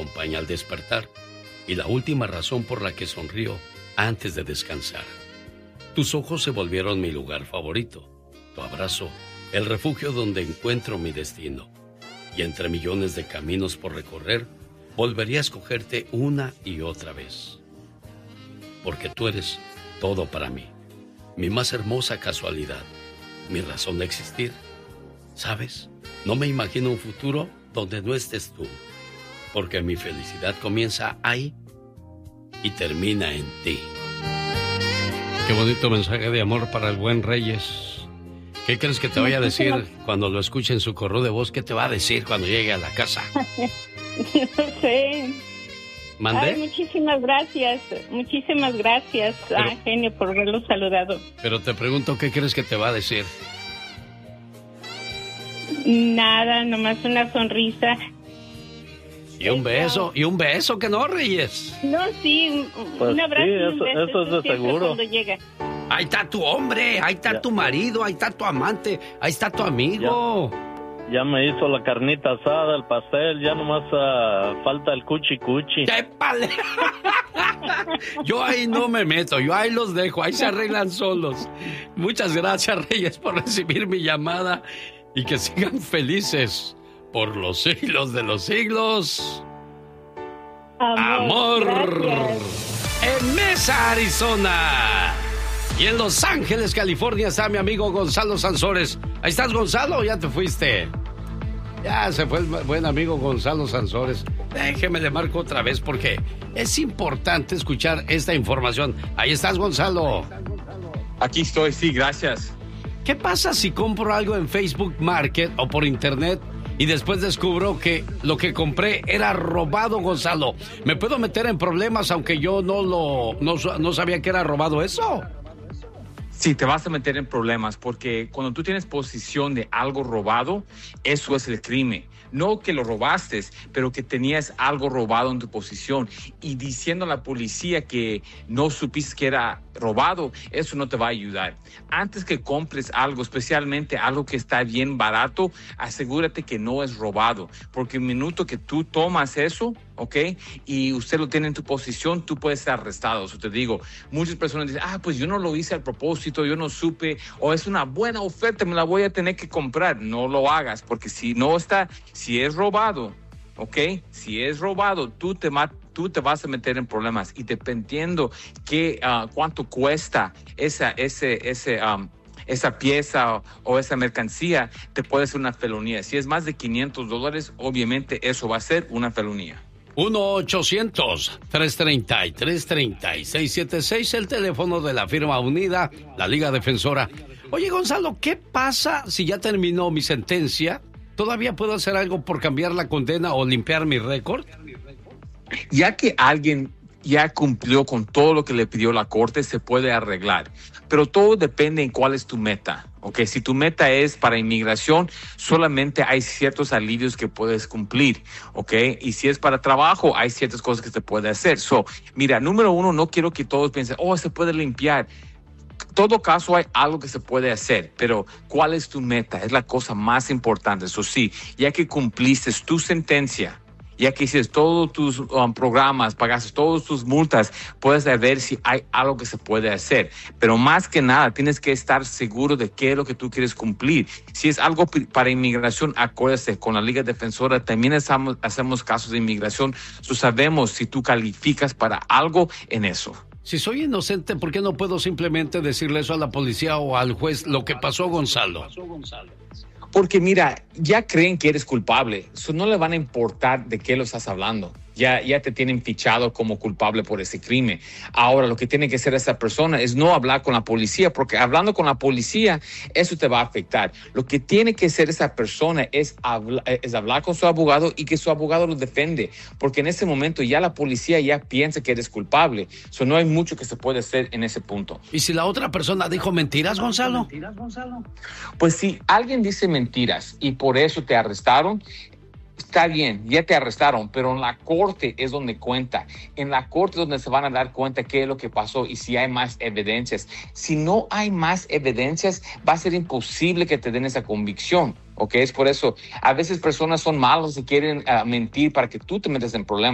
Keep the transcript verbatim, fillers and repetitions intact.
acompaña al despertar y la última razón por la que sonrío antes de descansar. Tus ojos se volvieron mi lugar favorito, tu abrazo, el refugio donde encuentro mi destino. Y entre millones de caminos por recorrer, volvería a escogerte una y otra vez. Porque tú eres todo para mí, mi más hermosa casualidad, mi razón de existir. ¿Sabes? No me imagino un futuro donde no estés tú, porque mi felicidad comienza ahí y termina en ti. Qué bonito mensaje de amor para el buen Reyes. ¿Qué crees que te vaya a decir cuando lo escuche en su correo de voz? ¿Qué te va a decir cuando llegue a la casa? No sé. ¿Mandé? Ay, muchísimas gracias, muchísimas gracias, Pero, ah, genio, por haberlo saludado. Pero te pregunto, ¿qué crees que te va a decir? Nada, nomás una sonrisa. Y un beso, y un beso, ¿que no, Reyes? No, sí, un, Pues un abrazo sí, y un eso- beso. eso es de siempre seguro. Cuando llega. Ahí está tu hombre, ahí está Ya. tu marido, ahí está tu amante, ahí está tu amigo. Ya me hizo la carnita asada, el pastel, ya nomás ah, falta el cuchi cuchi. ¡Épale! Yo ahí no me meto, yo ahí los dejo, ahí se arreglan solos. Muchas gracias, Reyes, por recibir mi llamada y que sigan felices por los siglos de los siglos. Amor. ¡Amor! Gracias. En Mesa, Arizona. Y en Los Ángeles, California, está mi amigo Gonzalo Sansores. ¿Ahí estás, Gonzalo, o ya te fuiste? Ya se fue el buen amigo Gonzalo Sansores. Déjeme le marco otra vez porque es importante escuchar esta información. Ahí estás, Gonzalo. Aquí estoy, sí, gracias. ¿Qué pasa si compro algo en Facebook Market o por internet y después descubro que lo que compré era robado, Gonzalo? ¿Me puedo meter en problemas aunque yo no lo no, no sabía que era robado eso? Sí, te vas a meter en problemas porque cuando tú tienes posesión de algo robado, eso es el crimen. No que lo robaste, pero que tenías algo robado en tu posesión. Y diciendo a la policía que no supiste que era robado, eso no te va a ayudar. Antes que compres algo, especialmente algo que está bien barato, asegúrate que no es robado. Porque el minuto que tú tomas eso, ¿ok? Y usted lo tiene en tu posesión, tú puedes ser arrestado. Eso te digo, muchas personas dicen, ah, pues yo no lo hice al propósito, yo no supe, o es una buena oferta, me la voy a tener que comprar. No lo hagas, porque si no está, si es robado, ¿ok? Si es robado, tú te matas. Tú te vas a meter en problemas y dependiendo que, uh, cuánto cuesta esa, ese, ese, um, esa pieza o, o esa mercancía, te puede ser una felonía. Si es más de quinientos dólares, obviamente eso va a ser una felonía. uno ochocientos, tres treinta, tres treinta, seis setenta y seis, el teléfono de la firma unida, la Liga Defensora. Oye, Gonzalo, ¿qué pasa si ya terminó mi sentencia? ¿Todavía puedo hacer algo por cambiar la condena o limpiar mi récord? Ya que alguien ya cumplió con todo lo que le pidió la corte, se puede arreglar. Pero todo depende en cuál es tu meta. Okay, si tu meta es para inmigración, solamente hay ciertos alivios que puedes cumplir, okay? Y si es para trabajo, hay ciertas cosas que se puede hacer. So, mira, número uno, no quiero que todos piensen, oh, se puede limpiar. En todo caso, hay algo que se puede hacer, pero ¿cuál es tu meta? Es la cosa más importante. Eso sí, ya que cumpliste tu sentencia, ya que hiciste todos tus um, programas, pagaste todas tus multas, puedes ver si hay algo que se puede hacer. Pero más que nada, tienes que estar seguro de qué es lo que tú quieres cumplir. Si es algo para inmigración, acuérdate, con la Liga Defensora también hacemos, hacemos casos de inmigración. So sabemos si tú calificas para algo en eso. Si soy inocente, ¿por qué no puedo simplemente decirle eso a la policía o al juez lo que pasó, Gonzalo? Porque mira, ya creen que eres culpable, so no le van a importar de qué lo estás hablando. Ya, ya te tienen fichado como culpable por ese crimen. Ahora, lo que tiene que hacer esa persona es no hablar con la policía, porque hablando con la policía, eso te va a afectar. Lo que tiene que hacer esa persona es, habla, es hablar con su abogado y que su abogado lo defiende, porque en ese momento ya la policía ya piensa que eres culpable. So no hay mucho que se puede hacer en ese punto. ¿Y si la otra persona dijo mentiras, Gonzalo? Pues si alguien dice mentiras y por eso te arrestaron, está bien, ya te arrestaron, pero en la corte es donde cuenta. En la corte es donde se van a dar cuenta qué es lo que pasó y si hay más evidencias. Si no hay más evidencias, va a ser imposible que te den esa convicción. ¿Ok? Es por eso, a veces personas son malos y quieren uh, mentir para que tú te metas en problemas.